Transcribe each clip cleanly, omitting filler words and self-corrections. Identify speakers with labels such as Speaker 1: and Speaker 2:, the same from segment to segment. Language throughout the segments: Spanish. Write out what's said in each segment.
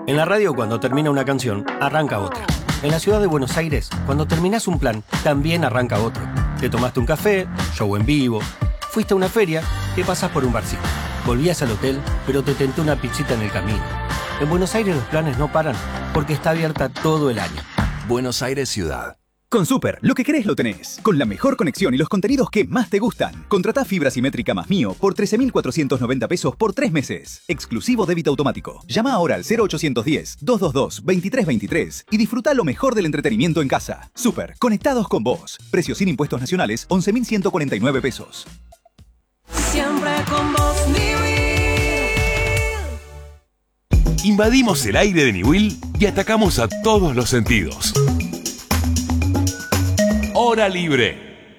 Speaker 1: En la radio, cuando termina una canción, arranca otra. En la ciudad de Buenos Aires, cuando terminás un plan, también arranca otro. Te tomaste un café, show en vivo, fuiste a una feria, te pasás por un barcito. Volvías al hotel, pero te tentó una pizzita en el camino. En Buenos Aires los planes no paran, porque está abierta todo el año.
Speaker 2: Buenos Aires Ciudad.
Speaker 3: Con Super, lo que querés lo tenés. Con la mejor conexión y los contenidos que más te gustan. Contratá fibra simétrica más Mío por 13.490 pesos por 3 meses. Exclusivo débito automático. Llama ahora al 0810-222-2323 y disfruta lo mejor del entretenimiento en casa. Super, conectados con vos. Precio sin impuestos nacionales, 11.149 pesos.
Speaker 4: Siempre con vos, Niwil.
Speaker 5: Invadimos el aire de Niwil y atacamos a todos los sentidos. Hora Libre.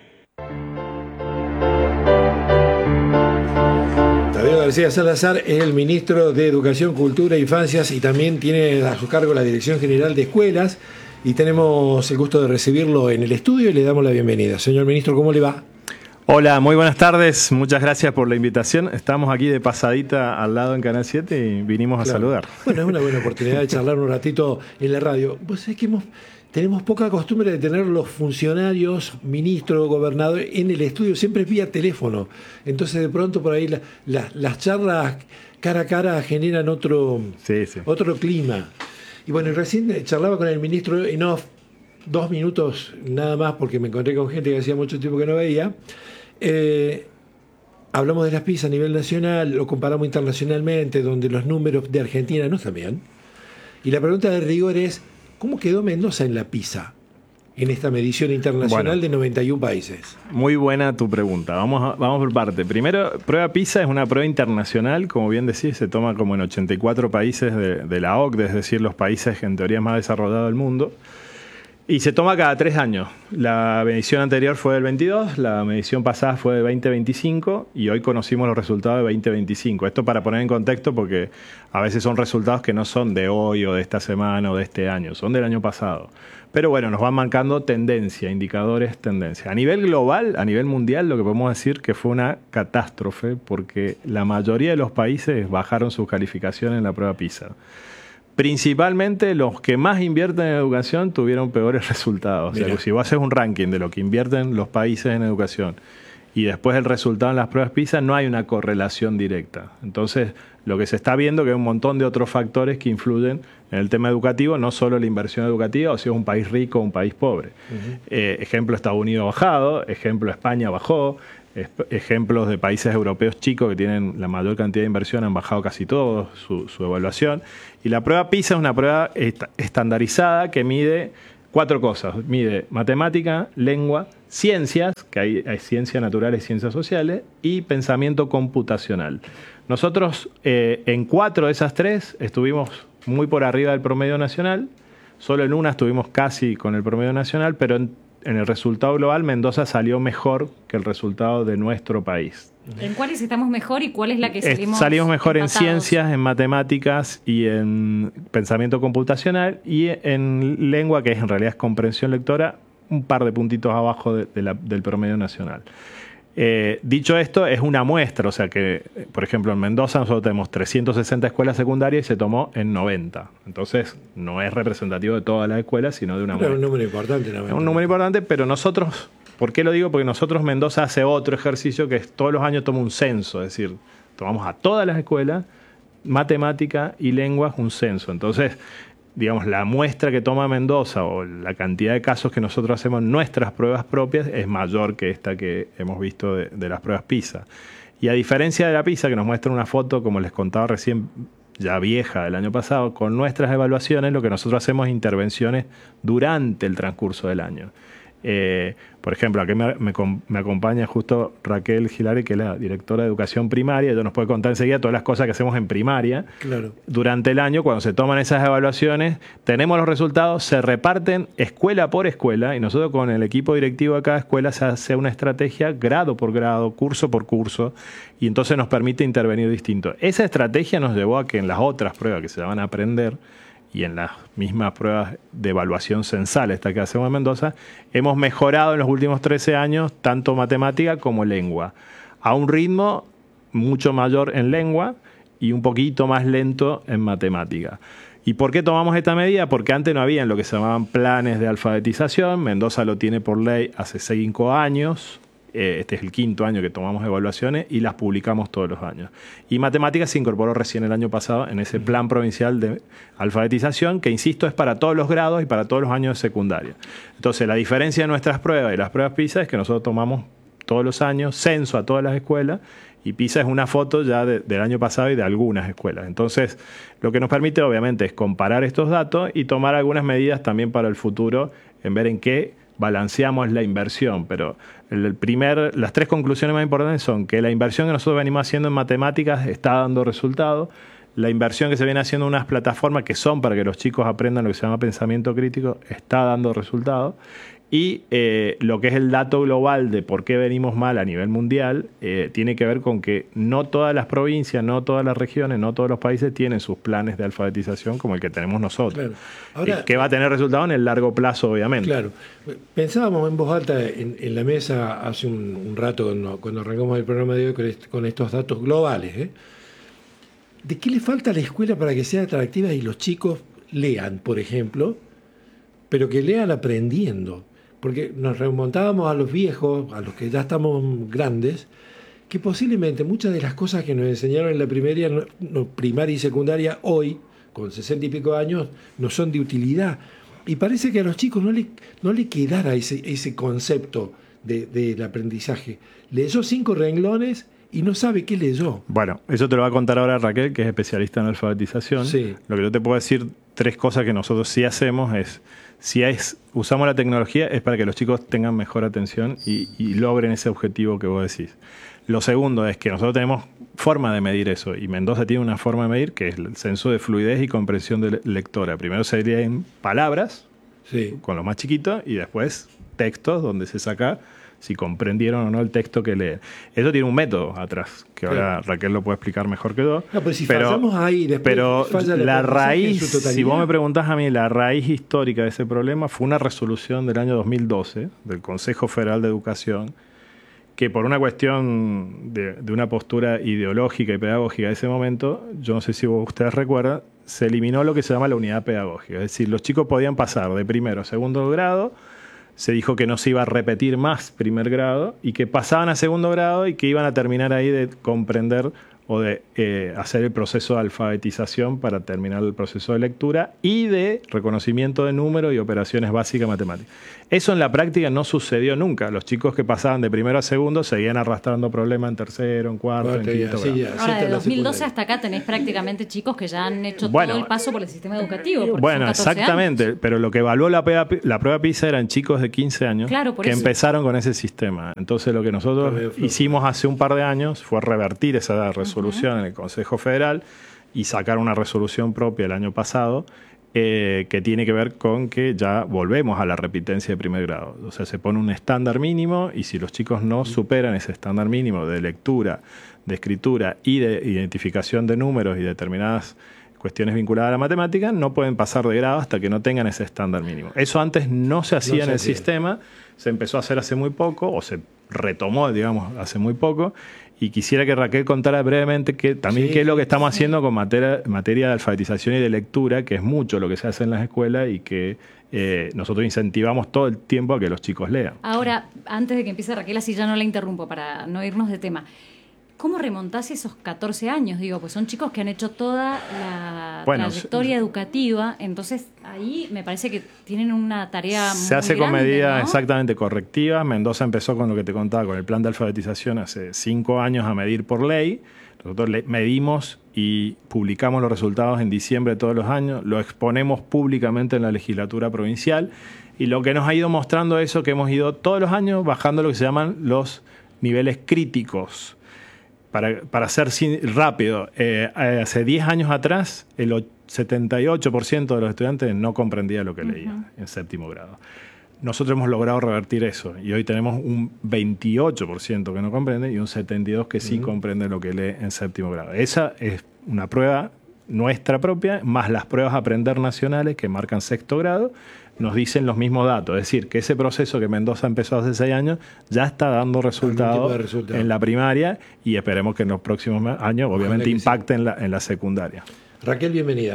Speaker 6: Tadeo García Salazar es el ministro de Educación, Cultura e Infancias y también tiene a su cargo la Dirección General de Escuelas y tenemos el gusto de recibirlo en el estudio y le damos la bienvenida. Señor ministro, ¿cómo le va?
Speaker 7: Hola, muy buenas tardes, muchas gracias por la invitación. Estamos aquí de pasadita al lado en Canal 7 y vinimos a saludar.
Speaker 6: Bueno, es una buena oportunidad de charlar un ratito en la radio. Pues es que tenemos poca costumbre de tener los funcionarios, ministros, gobernadores en el estudio, siempre vía teléfono. Entonces de pronto por ahí las charlas cara a cara generan otro clima. Y bueno, recién charlaba con el ministro en off, 2 minutos nada más, porque me encontré con gente que hacía mucho tiempo que no veía. Hablamos de las PISA a nivel nacional, lo comparamos internacionalmente, donde los números de Argentina no están bien. Y la pregunta de rigor es, ¿cómo quedó Mendoza en la PISA, en esta medición internacional de 91 países?
Speaker 7: Muy buena tu pregunta. Vamos por parte. Primero, prueba PISA es una prueba internacional, como bien decís, se toma como en 84 países de la OCDE, es decir, los países en teoría más desarrollados del mundo. Y se toma cada 3 años. La medición anterior fue del 22, la medición pasada fue de 2025 y hoy conocimos los resultados de 2025. Esto para poner en contexto porque a veces son resultados que no son de hoy o de esta semana o de este año, son del año pasado. Pero bueno, nos van marcando tendencia, indicadores, tendencia. A nivel global, a nivel mundial, lo que podemos decir que fue una catástrofe porque la mayoría de los países bajaron sus calificaciones en la prueba PISA. Principalmente los que más invierten en educación tuvieron peores resultados. O sea, si vos haces un ranking de lo que invierten los países en educación y después el resultado en las pruebas PISA, no hay una correlación directa. Entonces, lo que se está viendo es que hay un montón de otros factores que influyen en el tema educativo, no solo la inversión educativa, o si es un país rico o un país pobre. Ejemplo, Estados Unidos ha bajado, ejemplo, España bajó, ejemplos de países europeos chicos que tienen la mayor cantidad de inversión han bajado casi todos su evaluación. Y la prueba PISA es una prueba estandarizada que mide 4 cosas. Mide matemática, lengua, ciencias, que hay ciencias naturales y ciencias sociales, y pensamiento computacional. Nosotros en 4 de esas 3 estuvimos muy por arriba del promedio nacional. Solo en una estuvimos casi con el promedio nacional, pero en el resultado global Mendoza salió mejor que el resultado de nuestro país.
Speaker 8: ¿En cuáles estamos mejor y cuál es la que salimos?
Speaker 7: Salimos mejor
Speaker 8: empatados?
Speaker 7: En ciencias, en matemáticas y en pensamiento computacional, y en lengua, que en realidad es comprensión lectora, un par de puntitos abajo del promedio nacional. Dicho esto, es una muestra, o sea que, por ejemplo, en Mendoza nosotros tenemos 360 escuelas secundarias y se tomó en 90. Entonces, no es representativo de todas las escuelas, sino de una muestra.
Speaker 6: Es un número importante.
Speaker 7: Es un número importante, pero nosotros, ¿por qué lo digo? Porque nosotros, Mendoza, hace otro ejercicio que es todos los años toma un censo, es decir, tomamos a todas las escuelas, matemática y lenguas, un censo. Entonces, digamos, la muestra que toma Mendoza o la cantidad de casos que nosotros hacemos en nuestras pruebas propias es mayor que esta que hemos visto de las pruebas PISA. Y a diferencia de la PISA, que nos muestra una foto, como les contaba recién, ya vieja del año pasado, con nuestras evaluaciones lo que nosotros hacemos es intervenciones durante el transcurso del año. Por ejemplo, aquí me acompaña justo Raquel Gilari, que es la directora de educación primaria. Ella nos puede contar enseguida todas las cosas que hacemos en primaria. Claro. Durante el año, cuando se toman esas evaluaciones, tenemos los resultados, se reparten escuela por escuela y nosotros con el equipo directivo de cada escuela se hace una estrategia grado por grado, curso por curso, y entonces nos permite intervenir distinto. Esa estrategia nos llevó a que en las otras pruebas que se van a aprender y en las mismas pruebas de evaluación censal, esta que hacemos en Mendoza, hemos mejorado en los últimos 13 años tanto matemática como lengua, a un ritmo mucho mayor en lengua y un poquito más lento en matemática. ¿Y por qué tomamos esta medida? Porque antes no había lo que se llamaban planes de alfabetización. Mendoza lo tiene por ley hace 5 años. Este es el 5º año que tomamos evaluaciones y las publicamos todos los años. Y matemáticas se incorporó recién el año pasado en ese plan provincial de alfabetización, que insisto es para todos los grados y para todos los años de secundaria. Entonces la diferencia de nuestras pruebas y las pruebas PISA es que nosotros tomamos todos los años censo a todas las escuelas, y PISA es una foto ya del año pasado y de algunas escuelas. Entonces, lo que nos permite obviamente es comparar estos datos y tomar algunas medidas también para el futuro en ver en qué balanceamos la inversión. Pero las 3 conclusiones más importantes son que la inversión que nosotros venimos haciendo en matemáticas está dando resultados, la inversión que se viene haciendo en unas plataformas que son para que los chicos aprendan lo que se llama pensamiento crítico está dando resultados, y lo que es el dato global de por qué venimos mal a nivel mundial tiene que ver con que no todas las provincias, no todas las regiones, no todos los países tienen sus planes de alfabetización como el que tenemos nosotros.
Speaker 6: Claro. Ahora,
Speaker 7: que va a tener resultados en el largo plazo, obviamente.
Speaker 6: Claro. Pensábamos en voz alta en la mesa hace un rato cuando arrancamos el programa de hoy con estos datos globales. ¿De qué le falta a la escuela para que sea atractiva y los chicos lean, por ejemplo, pero que lean aprendiendo? Porque nos remontábamos a los viejos, a los que ya estamos grandes, que posiblemente muchas de las cosas que nos enseñaron en la primaria y secundaria hoy, con 60 y pico años, no son de utilidad. Y parece que a los chicos no le quedara ese concepto del aprendizaje. Leyó 5 renglones y no sabe qué leyó.
Speaker 7: Bueno, eso te lo va a contar ahora Raquel, que es especialista en alfabetización.
Speaker 6: Sí.
Speaker 7: Lo que yo te puedo decir, 3 cosas que nosotros sí hacemos es, usamos la tecnología es para que los chicos tengan mejor atención y logren ese objetivo que vos decís. Lo segundo es que nosotros tenemos forma de medir eso, y Mendoza tiene una forma de medir que es el censo de fluidez y comprensión de lectora. Primero sería en palabras,
Speaker 6: sí,
Speaker 7: con los más chiquitos, y después textos, donde se saca si comprendieron o no el texto que leen. Eso tiene un método atrás, que ahora Raquel lo puede explicar mejor que yo.
Speaker 6: No, pues si fallamos ahí, después
Speaker 7: pero
Speaker 6: falla
Speaker 7: la raíz,
Speaker 6: en su totalidad.
Speaker 7: si vos me preguntás a mí, la raíz histórica de ese problema fue una resolución del año 2012 del Consejo Federal de Educación, que por una cuestión de una postura ideológica y pedagógica de ese momento, yo no sé si ustedes recuerdan, se eliminó lo que se llama la unidad pedagógica. Es decir, los chicos podían pasar de primero a segundo grado. Se dijo que no se iba a repetir más primer grado y que pasaban a segundo grado y que iban a terminar ahí de comprender o de hacer el proceso de alfabetización para terminar el proceso de lectura y de reconocimiento de números y operaciones básicas matemáticas. Eso en la práctica no sucedió nunca. Los chicos que pasaban de primero a segundo seguían arrastrando problemas en tercero, en cuarto, en quinto grado.
Speaker 8: Ahora, de 2012 hasta acá tenés prácticamente chicos que ya han hecho todo el paso por el sistema educativo.
Speaker 7: Bueno, exactamente, años. Pero lo que evaluó la prueba PISA eran chicos de 15 años que empezaron con ese sistema. Entonces lo que nosotros hicimos hace un par de años fue revertir esa resolución en el Consejo Federal y sacar una resolución propia el año pasado que tiene que ver con que ya volvemos a la repitencia de primer grado. O sea, se pone un estándar mínimo y si los chicos no superan ese estándar mínimo de lectura, de escritura y de identificación de números y determinadas cuestiones vinculadas a la matemática, no pueden pasar de grado hasta que no tengan ese estándar mínimo. Eso antes no se hacía en el sistema, se empezó a hacer hace muy poco, o se retomó, digamos, hace muy poco, y quisiera que Raquel contara brevemente qué es lo que estamos haciendo con materia de alfabetización y de lectura, que es mucho lo que se hace en las escuelas y que nosotros incentivamos todo el tiempo a que los chicos lean.
Speaker 8: Ahora, antes de que empiece Raquel, así ya no la interrumpo para no irnos de tema. ¿Cómo remontás esos 14 años? Digo, pues son chicos que han hecho toda la trayectoria educativa, entonces ahí me parece que tienen una tarea muy grande. Se hace
Speaker 7: con medidas,
Speaker 8: ¿no?,
Speaker 7: exactamente correctivas. Mendoza empezó con lo que te contaba, con el plan de alfabetización hace 5 años a medir por ley. Nosotros medimos y publicamos los resultados en diciembre de todos los años, lo exponemos públicamente en la legislatura provincial y lo que nos ha ido mostrando eso que hemos ido todos los años bajando lo que se llaman los niveles críticos. Para ser rápido, hace 10 años atrás el 78% de los estudiantes no comprendía lo que leía en séptimo grado. Nosotros hemos logrado revertir eso y hoy tenemos un 28% que no comprende y un 72% que sí comprende lo que lee en séptimo grado. Esa es una prueba nuestra propia, más las pruebas Aprender nacionales que marcan sexto grado, nos dicen los mismos datos. Es decir, que ese proceso que Mendoza empezó hace 6 años ya está dando resultados en la primaria y esperemos que en los próximos años obviamente impacte en la secundaria.
Speaker 6: Raquel, bienvenida.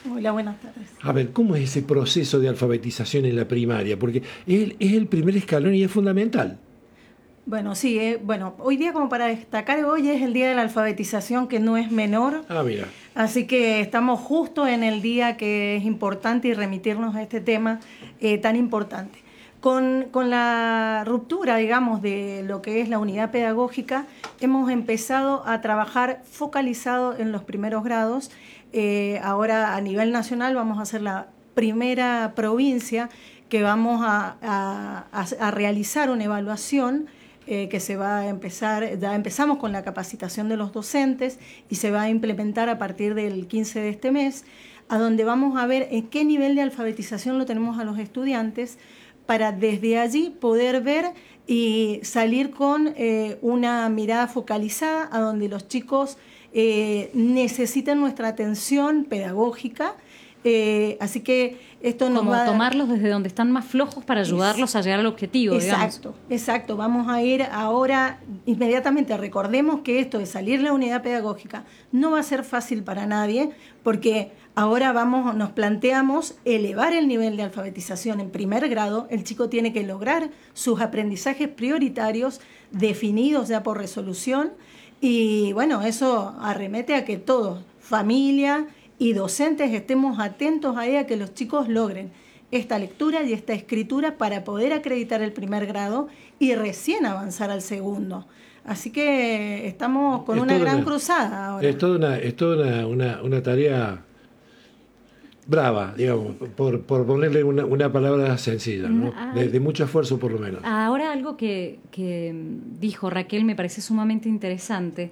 Speaker 9: Hola, buenas tardes.
Speaker 6: A ver, ¿cómo es ese proceso de alfabetización en la primaria? Porque es el primer escalón y es fundamental.
Speaker 9: Bueno, sí, hoy día, como para destacar, hoy es el día de la alfabetización, que no es menor.
Speaker 6: Ah, mira.
Speaker 9: Así que estamos justo en el día que es importante y remitirnos a este tema tan importante. Con la ruptura, digamos, de lo que es la unidad pedagógica, hemos empezado a trabajar focalizado en los primeros grados. Ahora, a nivel nacional, vamos a ser la primera provincia que vamos a realizar una evaluación que se va a empezar, ya empezamos con la capacitación de los docentes y se va a implementar a partir del 15 de este mes, a donde vamos a ver en qué nivel de alfabetización lo tenemos a los estudiantes, para desde allí poder ver y salir con una mirada focalizada a donde los chicos necesitan nuestra atención pedagógica. Así que esto nos
Speaker 8: como
Speaker 9: va a
Speaker 8: tomarlos desde donde están más flojos para ayudarlos a llegar al objetivo.
Speaker 9: Exacto. Vamos a ir ahora inmediatamente. Recordemos que esto de salir de la unidad pedagógica no va a ser fácil para nadie, porque ahora nos planteamos elevar el nivel de alfabetización en primer grado. El chico tiene que lograr sus aprendizajes prioritarios definidos ya por resolución, y bueno, eso arremete a que todos, familia y docentes, estemos atentos a que los chicos logren esta lectura y esta escritura para poder acreditar el primer grado y recién avanzar al segundo. Así que estamos con una gran cruzada ahora.
Speaker 6: Es toda una tarea brava, digamos, por ponerle una palabra sencilla, ¿no? De mucho esfuerzo, por lo menos.
Speaker 8: Ahora, algo que dijo Raquel me parece sumamente interesante,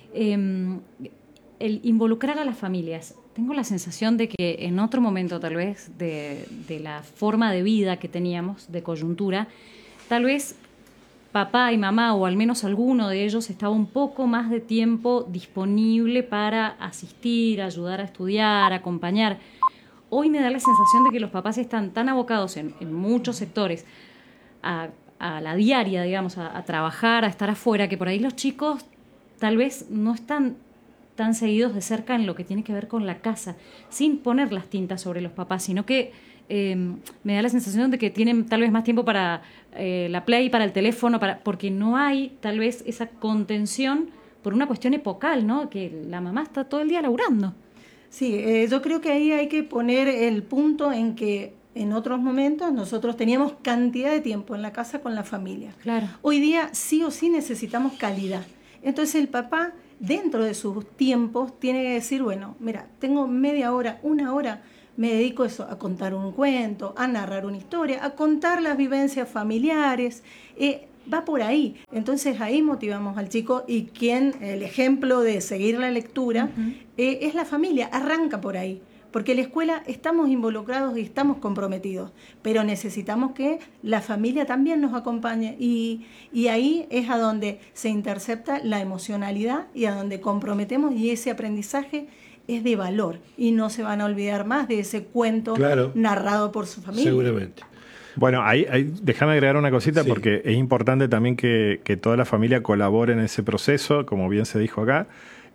Speaker 8: el involucrar a las familias. Tengo la sensación de que en otro momento, tal vez, de la forma de vida que teníamos, de coyuntura, tal vez papá y mamá, o al menos alguno de ellos, estaba un poco más de tiempo disponible para asistir, ayudar a estudiar, acompañar. Hoy me da la sensación de que los papás están tan abocados en muchos sectores a la diaria, digamos, a trabajar, a estar afuera, que por ahí los chicos tal vez no están tan seguidos de cerca en lo que tiene que ver con la casa, sin poner las tintas sobre los papás, sino que me da la sensación de que tienen tal vez más tiempo para la Play, para el teléfono, porque no hay tal vez esa contención por una cuestión epocal, ¿no? Que la mamá está todo el día laburando.
Speaker 9: Sí, yo creo que ahí hay que poner el punto en que en otros momentos nosotros teníamos cantidad de tiempo en la casa con la familia.
Speaker 8: Claro.
Speaker 9: Hoy día sí o sí necesitamos calidad. Entonces el papá, dentro de sus tiempos, tiene que decir, bueno, mira, tengo media hora, una hora, me dedico a contar un cuento, a narrar una historia, a contar las vivencias familiares, va por ahí. Entonces ahí motivamos al chico, y el ejemplo de seguir la lectura es la familia, arranca por ahí. Porque en la escuela estamos involucrados y estamos comprometidos, pero necesitamos que la familia también nos acompañe, y ahí es a donde se intercepta la emocionalidad y a donde comprometemos, y ese aprendizaje es de valor y no se van a olvidar más de ese cuento narrado por su familia.
Speaker 6: Seguramente.
Speaker 7: Bueno, ahí déjame agregar una cosita, sí, porque es importante también que toda la familia colabore en ese proceso, como bien se dijo acá.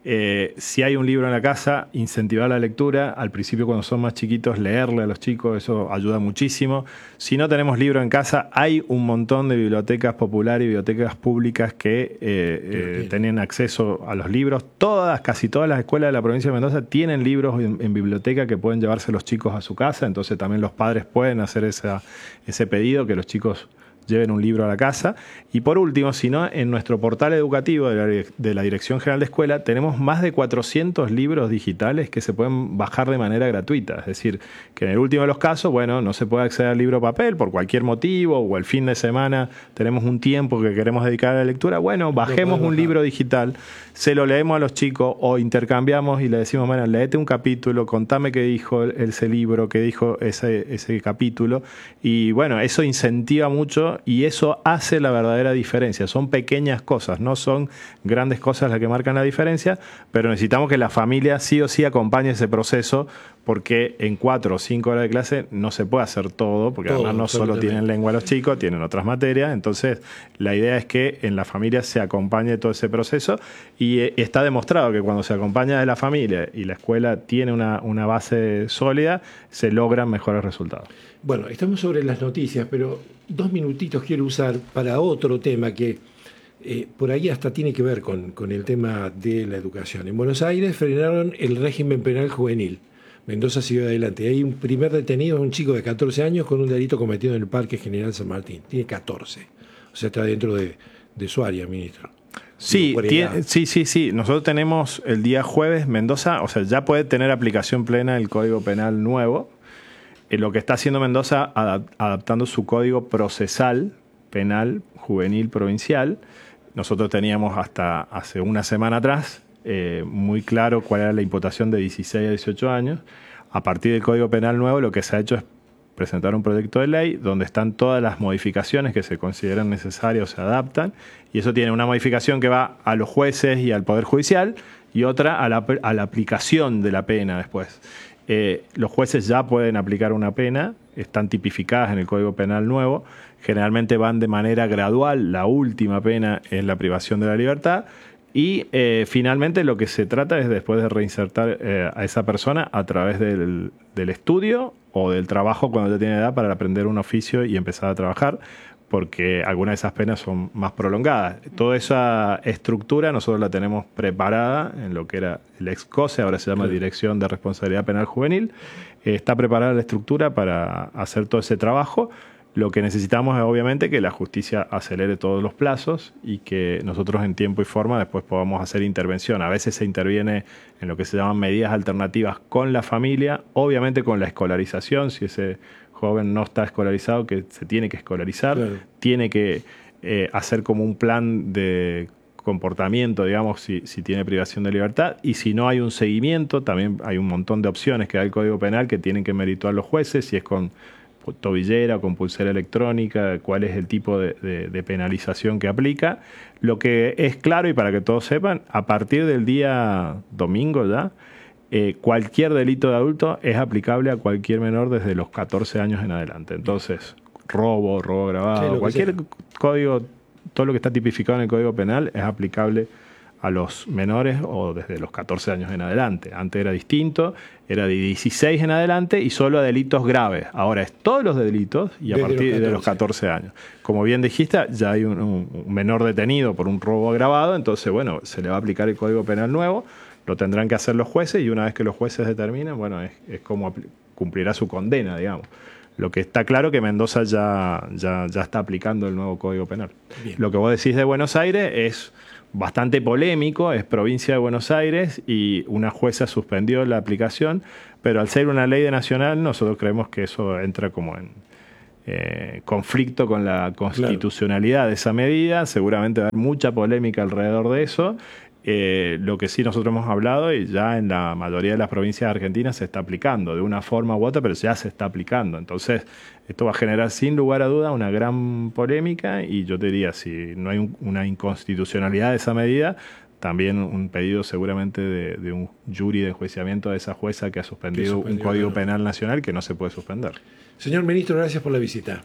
Speaker 7: Si hay un libro en la casa, incentivar la lectura. Al principio, cuando son más chiquitos, leerle a los chicos, eso ayuda muchísimo. Si no tenemos libro en casa, hay un montón de bibliotecas populares y bibliotecas públicas que tienen acceso a los libros. Casi todas las escuelas de la provincia de Mendoza tienen libros en biblioteca que pueden llevarse los chicos a su casa, entonces también los padres pueden hacer ese pedido, que los chicos lleven un libro a la casa. Y por último, si no, en nuestro portal educativo de la Dirección General de Escuela tenemos más de 400 libros digitales que se pueden bajar de manera gratuita. Es decir, que en el último de los casos, bueno, no se puede acceder al libro papel por cualquier motivo, o el fin de semana tenemos un tiempo que queremos dedicar a la lectura. Bueno, bajemos un libro digital, se lo leemos a los chicos, o intercambiamos y le decimos, bueno, léete un capítulo, contame qué dijo ese libro, qué dijo ese capítulo. Y bueno, eso incentiva mucho y eso hace la verdadera diferencia. Son pequeñas cosas, no son grandes cosas las que marcan la diferencia, pero necesitamos que la familia sí o sí acompañe ese proceso, porque en 4 o 5 horas de clase no se puede hacer todo, porque además no solo tienen lengua los chicos, tienen otras materias. Entonces, la idea es que en la familia se acompañe todo ese proceso, y está demostrado que cuando se acompaña de la familia y la escuela tiene una base sólida, se logran mejores resultados.
Speaker 6: Bueno, estamos sobre las noticias, pero 2 minutitos quiero usar para otro tema que por ahí hasta tiene que ver con el tema de la educación. En Buenos Aires frenaron el régimen penal juvenil. Mendoza siguió adelante. Hay un primer detenido, un chico de 14 años con un delito cometido en el Parque General San Martín. Tiene 14. O sea, está dentro de su área, ministro.
Speaker 7: Sí, sí. Nosotros tenemos el día jueves Mendoza, o sea, ya puede tener aplicación plena el Código Penal nuevo. Lo que está haciendo Mendoza, adaptando su código procesal penal juvenil provincial. Nosotros teníamos hasta hace una semana atrás muy claro cuál era la imputación de 16 a 18 años. A partir del Código Penal nuevo, lo que se ha hecho es presentar un proyecto de ley donde están todas las modificaciones que se consideran necesarias o se adaptan, y eso tiene una modificación que va a los jueces y al Poder Judicial, y otra a la aplicación de la pena después. Los jueces ya pueden aplicar una pena, están tipificadas en el Código Penal nuevo, generalmente van de manera gradual, la última pena es la privación de la libertad, y finalmente lo que se trata es después de reinsertar a esa persona a través del estudio o del trabajo cuando ya tiene edad para aprender un oficio y empezar a trabajar, porque algunas de esas penas son más prolongadas. Toda esa estructura nosotros la tenemos preparada en lo que era el ex-COSE, ahora se llama Dirección de Responsabilidad Penal Juvenil. Está preparada la estructura para hacer todo ese trabajo. Lo que necesitamos es obviamente que la justicia acelere todos los plazos y que nosotros en tiempo y forma después podamos hacer intervención. A veces se interviene en lo que se llaman medidas alternativas con la familia, obviamente con la escolarización, si ese joven no está escolarizado, que se tiene que escolarizar, tiene que hacer como un plan de comportamiento, digamos, si tiene privación de libertad, y si no hay un seguimiento, también hay un montón de opciones que da el Código Penal que tienen que merituar los jueces, si es con tobillera, con pulsera electrónica, cuál es el tipo de penalización que aplica. Lo que es claro, y para que todos sepan, a partir del día domingo ya, cualquier delito de adulto es aplicable a cualquier menor desde los 14 años en adelante. Entonces, robo agravado, cualquier código, todo lo que está tipificado en el Código Penal es aplicable a los menores o desde los 14 años en adelante. Antes era distinto, era de 16 en adelante y solo a delitos graves. Ahora es todos los delitos y a partir de los 14 años. Como bien dijiste, ya hay un menor detenido por un robo agravado, entonces, bueno, se le va a aplicar el Código Penal nuevo, lo tendrán que hacer los jueces, y una vez que los jueces determinen, bueno, es como cumplirá su condena, digamos. Lo que está claro que Mendoza ya está aplicando el nuevo Código Penal. Bien. Lo que vos decís de Buenos Aires es bastante polémico, es provincia de Buenos Aires y una jueza suspendió la aplicación, pero al ser una ley de nacional nosotros creemos que eso entra como en conflicto con la constitucionalidad de esa medida, seguramente va a haber mucha polémica alrededor de eso. Lo que sí nosotros hemos hablado, y ya en la mayoría de las provincias argentinas se está aplicando de una forma u otra, pero ya se está aplicando. Entonces, esto va a generar sin lugar a duda una gran polémica, y yo te diría, si no hay una inconstitucionalidad de esa medida, también un pedido seguramente de un jury de enjuiciamiento de esa jueza que ha suspendido un Código Penal nacional que no se puede suspender.
Speaker 6: Señor ministro, gracias por la visita.